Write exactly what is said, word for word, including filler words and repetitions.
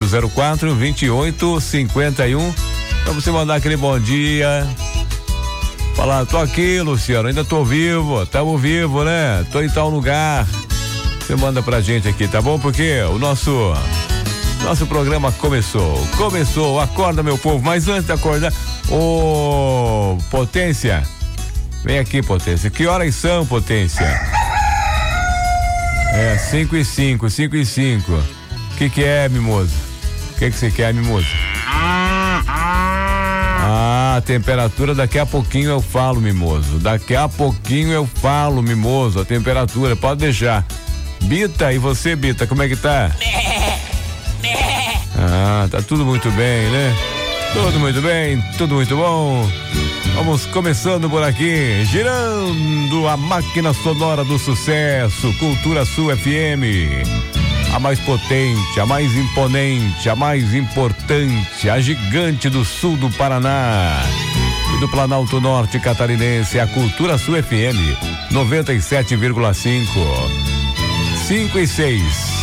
zero quatro, vinte e oito, cinquenta e um. Pra você mandar aquele bom dia. Falar, tô aqui, Luciano, ainda tô vivo, tamo vivo, né? Tô em tal lugar. Você manda pra gente aqui, tá bom? Porque o nosso nosso programa começou. Começou, acorda, meu povo. Mas antes de acordar, ô Potência, vem aqui, Potência. Que horas são, Potência? É, cinco e cinco, cinco e cinco. O que que é, mimoso? O que que você quer, mimoso? Ah, a temperatura, daqui a pouquinho eu falo, mimoso. Daqui a pouquinho eu falo, mimoso. A temperatura, pode deixar. Bita, e você, Bita, como é que tá? Ah, tá tudo muito bem, né? Tudo muito bem, tudo muito bom. Vamos começando por aqui, girando a máquina sonora do sucesso, Cultura Sul F M. A mais potente, a mais imponente, a mais importante, a gigante do sul do Paraná e do Planalto Norte catarinense, a Cultura Sul F M noventa e sete vírgula cinco. cinco e seis.